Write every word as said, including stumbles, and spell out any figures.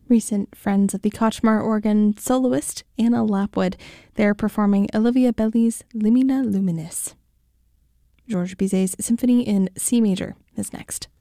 recent friends of the Koczmar organ soloist Anna Lapwood. They're performing Olivia Belli's Limina Luminis. Georges Bizet's Symphony in C major is next.